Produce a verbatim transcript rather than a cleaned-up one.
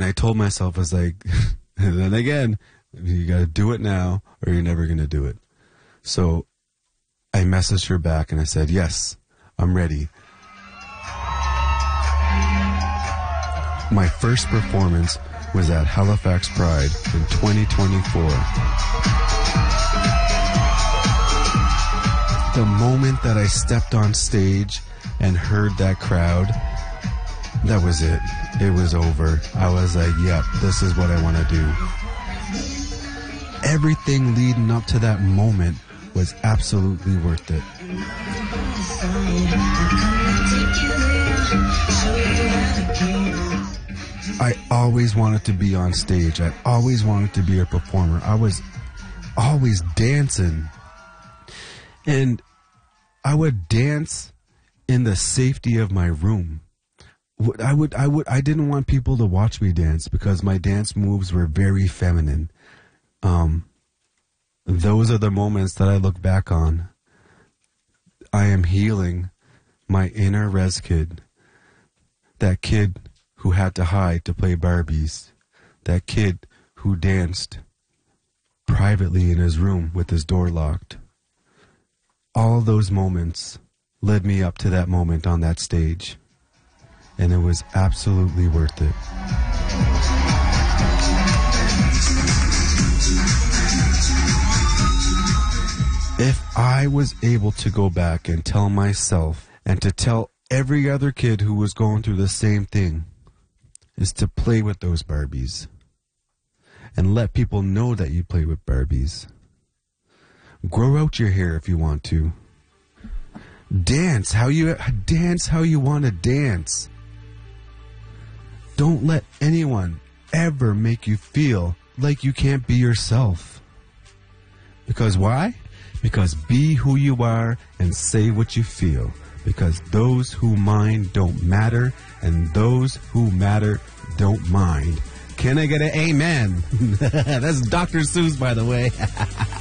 I told myself, I was like, and then again, you got to do it now or you're never going to do it. So I messaged her back and I said, yes, I'm ready. My first performance was at Halifax Pride in twenty twenty-four. The moment that I stepped on stage and heard that crowd, that was it. It was over. I was like, yep, this is what I want to do. Everything leading up to that moment was absolutely worth it. I always wanted to be on stage. I always wanted to be a performer. I was always dancing. And I would dance in the safety of my room. I would, I would, I didn't want people to watch me dance because my dance moves were very feminine. Um, those are the moments that I look back on. I am healing my inner res kid. That kid who had to hide to play Barbies. That kid who danced privately in his room with his door locked. All those moments led me up to that moment on that stage. And it was absolutely worth it. If I was able to go back and tell myself and to tell every other kid who was going through the same thing, is to play with those Barbies and let people know that you play with Barbies. Grow out your hair if you want to. Dance how you dance how you want to dance. Don't let anyone ever make you feel like you can't be yourself. Because why? Because be who you are and say what you feel. Because those who mind don't matter, and those who matter don't mind. Can I get an amen? That's Doctor Seuss, by the way.